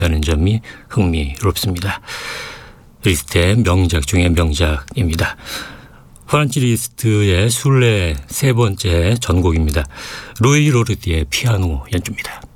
라는 점이 흥미롭습니다. 리스트의 명작 중의 명작입니다. 프란츠 리스트의 술래 세 번째 전곡입니다. 루이 로르디의 피아노 연주입니다.